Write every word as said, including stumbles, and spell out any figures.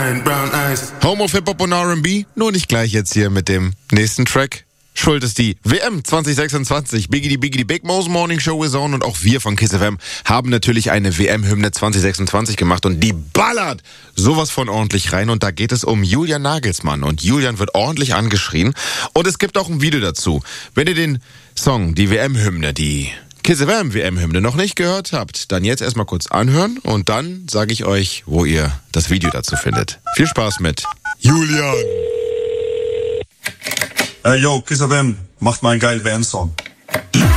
giant brown eyes. Home of Hip-Hop und R and B, nur nicht gleich jetzt hier mit dem nächsten Track. Schuld ist die W M zwanzig sechsundzwanzig. Biggity Biggity Big Mo's Morning Show is on und auch wir von Kiss F M haben natürlich eine W M-Hymne zwanzig sechsundzwanzig gemacht und die ballert sowas von ordentlich rein und da geht es um Julian Nagelsmann und Julian wird ordentlich angeschrien und es gibt auch ein Video dazu. Wenn ihr den Song, die W M-Hymne, die Kiss F M W M-Hymne noch nicht gehört habt, dann jetzt erstmal kurz anhören und dann sage ich euch, wo ihr das Video dazu findet. Viel Spaß mit Julian. Äh, yo, Kiss F M, macht mal einen geilen W M-Song.